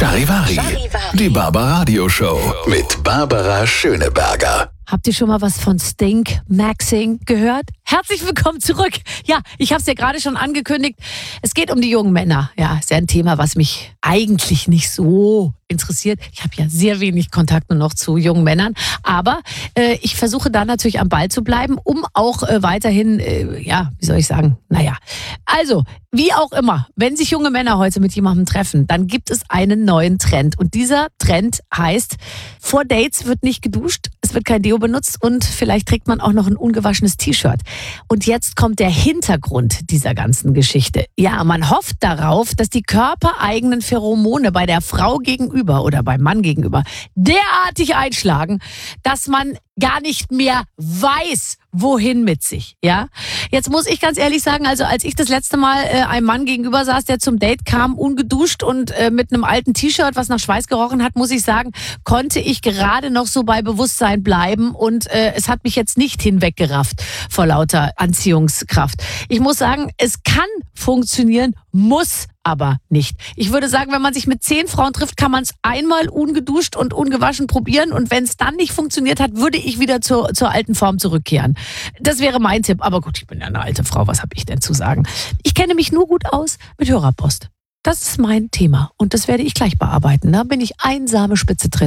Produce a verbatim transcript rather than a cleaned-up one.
Charivari, die Barbaradio Show mit Barbara Schöneberger. Habt ihr schon mal was von Stink Maxing gehört? Herzlich willkommen zurück. Ja, ich habe es ja gerade schon angekündigt. Es geht um die jungen Männer. Ja, ist ja ein Thema, was mich eigentlich nicht so interessiert. Ich habe ja sehr wenig Kontakt nur noch zu jungen Männern. Aber äh, ich versuche da natürlich am Ball zu bleiben, um auch äh, weiterhin, äh, ja, wie soll ich sagen, naja. Also, wie auch immer, wenn sich junge Männer heute mit jemandem treffen, dann gibt es einen neuen Trend. Und dieser Trend heißt, vor Dates wird nicht geduscht, es wird kein Deo benutzt und vielleicht trägt man auch noch ein ungewaschenes T-Shirt. Und jetzt kommt der Hintergrund dieser ganzen Geschichte. Ja, man hofft darauf, dass die körpereigenen Pheromone bei der Frau gegenüber oder beim Mann gegenüber derartig einschlagen, dass man gar nicht mehr weiß, wohin mit sich. Ja, jetzt muss ich ganz ehrlich sagen, also als ich das letzte Mal äh, einem Mann gegenüber saß, der zum Date kam, ungeduscht und äh, mit einem alten T-Shirt, was nach Schweiß gerochen hat, muss ich sagen, konnte ich gerade noch so bei Bewusstsein bleiben und äh, es hat mich jetzt nicht hinweggerafft vor lauter Anziehungskraft. Ich muss sagen, es kann funktionieren, muss aber nicht. Ich würde sagen, wenn man sich mit zehn Frauen trifft, kann man es einmal ungeduscht und ungewaschen probieren und wenn es dann nicht funktioniert hat, würde ich wieder zur, zur alten Form zurückkehren. Das wäre mein Tipp, aber gut, ich bin ja eine alte Frau, was habe ich denn zu sagen? Ich kenne mich nur gut aus mit Hörerpost. Das ist mein Thema und das werde ich gleich bearbeiten. Da bin ich einsame Spitze drin.